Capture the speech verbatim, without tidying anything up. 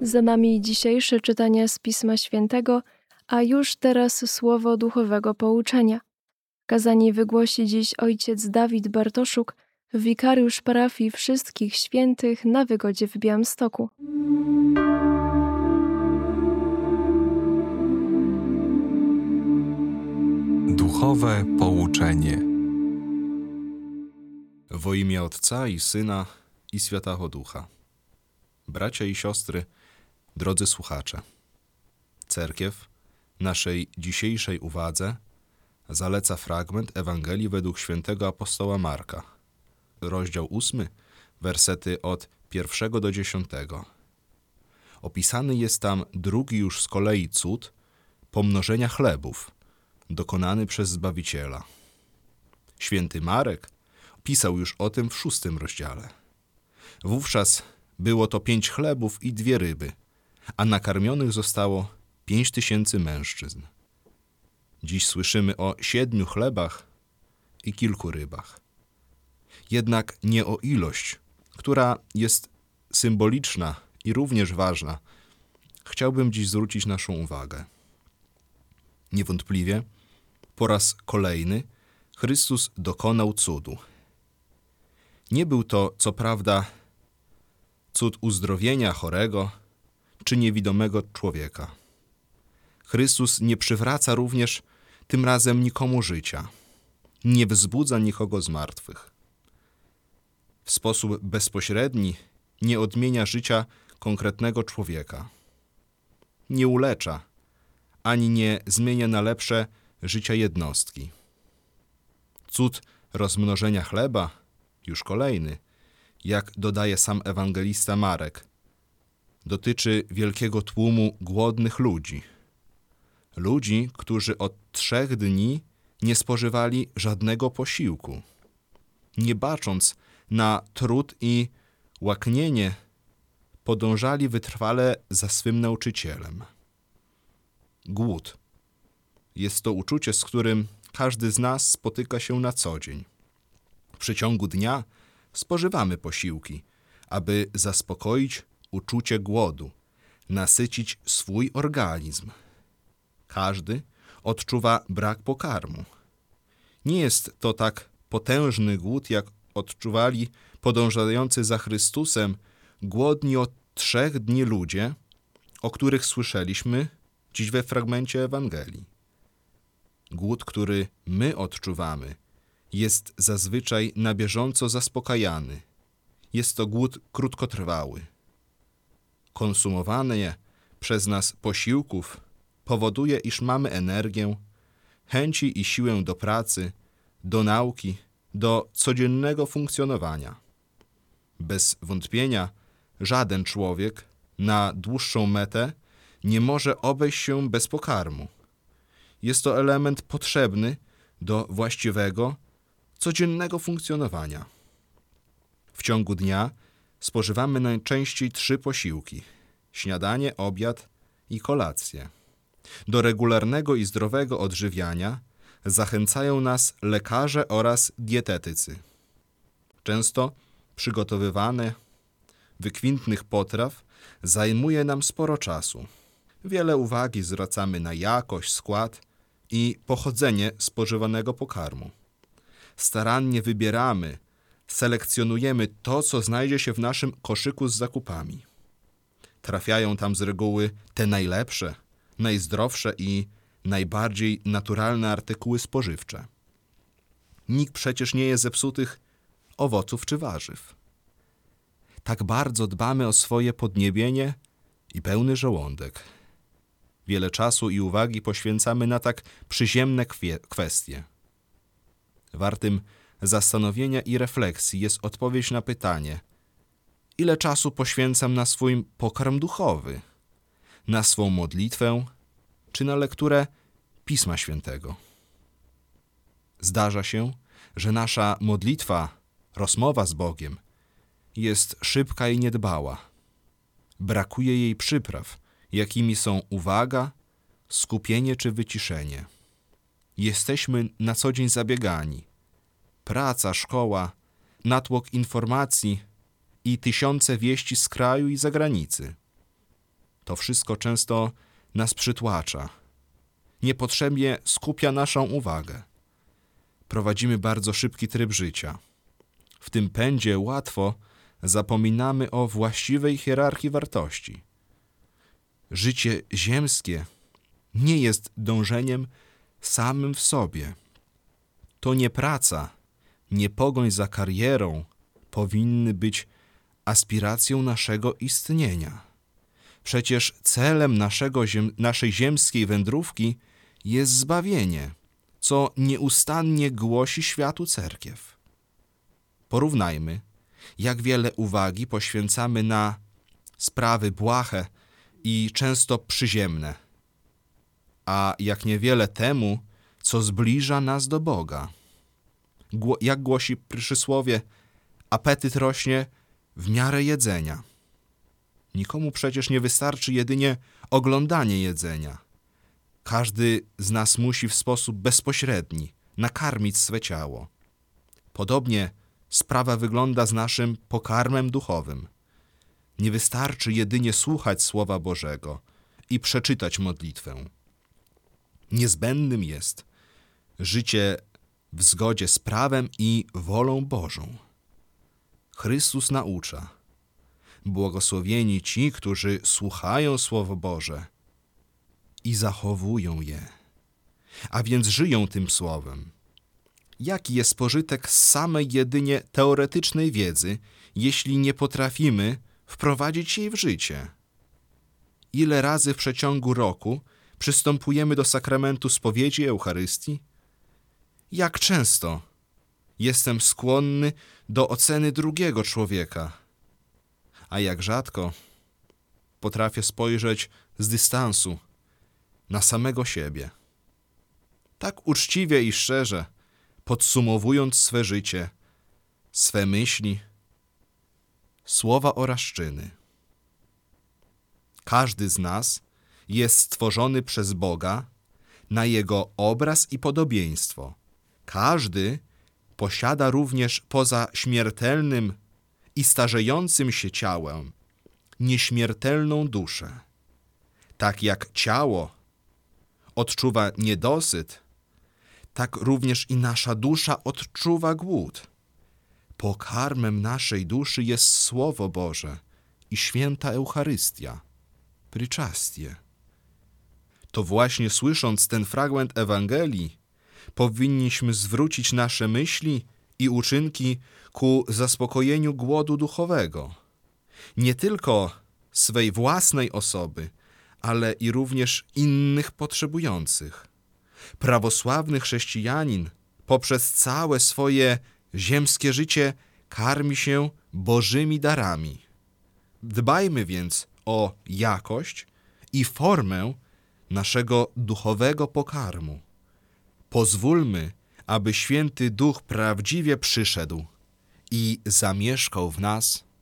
Za nami dzisiejsze czytanie z Pisma Świętego, a już teraz słowo duchowego pouczenia. Kazanie wygłosi dziś ojciec Dawid Bartoszuk, wikariusz parafii Wszystkich Świętych na Wygodzie w Białymstoku. Duchowe pouczenie. W imię Otca i Syna i Świętego Ducha. Bracia i siostry, drodzy słuchacze, Cerkiew naszej dzisiejszej uwadze zaleca fragment Ewangelii według świętego apostoła Marka, rozdział ósmy, wersety od pierwszego do dziesiątego. Opisany jest tam drugi już z kolei cud pomnożenia chlebów, dokonany przez Zbawiciela. Święty Marek pisał już o tym w szóstym rozdziale. Wówczas było to pięć chlebów i dwie ryby, a nakarmionych zostało pięć tysięcy mężczyzn. Dziś słyszymy o siedmiu chlebach i kilku rybach. Jednak nie o ilość, która jest symboliczna i również ważna, chciałbym dziś zwrócić naszą uwagę. Niewątpliwie po raz kolejny Chrystus dokonał cudu. Nie był to, co prawda, cud uzdrowienia chorego czy niewidomego człowieka. Chrystus nie przywraca również tym razem nikomu życia, nie wzbudza nikogo z martwych. W sposób bezpośredni nie odmienia życia konkretnego człowieka. Nie ulecza, ani nie zmienia na lepsze życia jednostki. Cud rozmnożenia chleba, już kolejny, jak dodaje sam ewangelista Marek, dotyczy wielkiego tłumu głodnych ludzi. Ludzi, którzy od trzech dni nie spożywali żadnego posiłku. Nie bacząc na trud i łaknienie, podążali wytrwale za swym nauczycielem. Głód jest to uczucie, z którym każdy z nas spotyka się na co dzień. W przeciągu dnia spożywamy posiłki, aby zaspokoić uczucie głodu, nasycić swój organizm. Każdy odczuwa brak pokarmu. Nie jest to tak potężny głód, jak odczuwali podążający za Chrystusem głodni od trzech dni ludzie, o których słyszeliśmy dziś we fragmencie Ewangelii. Głód, który my odczuwamy, jest zazwyczaj na bieżąco zaspokajany. Jest to głód krótkotrwały. Konsumowanie przez nas posiłków powoduje, iż mamy energię, chęci i siłę do pracy, do nauki, do codziennego funkcjonowania. Bez wątpienia żaden człowiek na dłuższą metę nie może obejść się bez pokarmu. Jest to element potrzebny do właściwego, codziennego funkcjonowania. W ciągu dnia spożywamy najczęściej trzy posiłki: śniadanie, obiad i kolację. Do regularnego i zdrowego odżywiania zachęcają nas lekarze oraz dietetycy. Często przygotowywanie wykwintnych potraw zajmuje nam sporo czasu. Wiele uwagi zwracamy na jakość, skład i pochodzenie spożywanego pokarmu. Starannie wybieramy, selekcjonujemy to, co znajdzie się w naszym koszyku z zakupami. Trafiają tam z reguły te najlepsze, najzdrowsze i najbardziej naturalne artykuły spożywcze. Nikt przecież nie je zepsutych owoców czy warzyw. Tak bardzo dbamy o swoje podniebienie i pełny żołądek. Wiele czasu i uwagi poświęcamy na tak przyziemne kwie- kwestie. Wartym zastanowienia i refleksji jest odpowiedź na pytanie: ile czasu poświęcam na swój pokarm duchowy, na swą modlitwę czy na lekturę Pisma Świętego? Zdarza się, że nasza modlitwa, rozmowa z Bogiem jest szybka i niedbała. Brakuje jej przypraw, jakimi są uwaga, skupienie czy wyciszenie. Jesteśmy na co dzień zabiegani. Praca, szkoła, natłok informacji i tysiące wieści z kraju i zagranicy. To wszystko często nas przytłacza. Niepotrzebnie skupia naszą uwagę. Prowadzimy bardzo szybki tryb życia. W tym pędzie łatwo zapominamy o właściwej hierarchii wartości. Życie ziemskie nie jest dążeniem samym w sobie. To nie praca, nie pogoń za karierą powinny być aspiracją naszego istnienia. Przecież celem naszego ziem, naszej ziemskiej wędrówki jest zbawienie, co nieustannie głosi światu cerkiew. Porównajmy, jak wiele uwagi poświęcamy na sprawy błahe i często przyziemne, a jak niewiele temu, co zbliża nas do Boga. Gło- jak głosi przysłowie, apetyt rośnie w miarę jedzenia. Nikomu przecież nie wystarczy jedynie oglądanie jedzenia. Każdy z nas musi w sposób bezpośredni nakarmić swe ciało. Podobnie sprawa wygląda z naszym pokarmem duchowym. Nie wystarczy jedynie słuchać Słowa Bożego i przeczytać modlitwę. Niezbędnym jest życie w zgodzie z prawem i wolą Bożą. Chrystus naucza: błogosławieni ci, którzy słuchają Słowo Boże i zachowują je, a więc żyją tym Słowem. Jaki jest pożytek z samej jedynie teoretycznej wiedzy, jeśli nie potrafimy wprowadzić jej w życie? Ile razy w przeciągu roku przystępujemy do sakramentu spowiedzi Eucharystii? Jak często jestem skłonny do oceny drugiego człowieka, a jak rzadko potrafię spojrzeć z dystansu na samego siebie. Tak uczciwie i szczerze podsumowując swe życie, swe myśli, słowa oraszczyny. Każdy z nas jest stworzony przez Boga na Jego obraz i podobieństwo. Każdy posiada również poza śmiertelnym i starzejącym się ciałem nieśmiertelną duszę. Tak jak ciało odczuwa niedosyt, tak również i nasza dusza odczuwa głód. Pokarmem naszej duszy jest Słowo Boże i święta Eucharystia, pryczastie. To właśnie słysząc ten fragment Ewangelii, powinniśmy zwrócić nasze myśli i uczynki ku zaspokojeniu głodu duchowego. Nie tylko swej własnej osoby, ale i również innych potrzebujących. Prawosławny chrześcijanin poprzez całe swoje ziemskie życie karmi się Bożymi darami. Dbajmy więc o jakość i formę naszego duchowego pokarmu. Pozwólmy, aby Święty Duch prawdziwie przyszedł i zamieszkał w nas